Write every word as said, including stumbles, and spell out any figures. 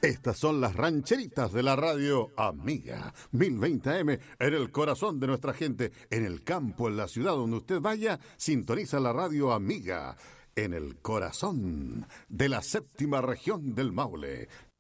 Estas son las rancheritas de la radio Amiga, mil veinte A M, en el corazón de nuestra gente, en el campo, en la ciudad, donde usted vaya, sintoniza la radio Amiga, en el corazón de la séptima región del Maule.